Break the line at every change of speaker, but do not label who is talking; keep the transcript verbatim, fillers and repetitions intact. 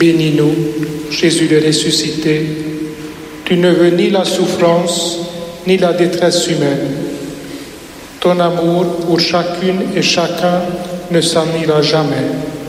Bénis-nous, Jésus le ressuscité, tu ne veux ni la souffrance, ni la détresse humaine. Ton amour pour chacune et chacun ne s'ennuiera jamais.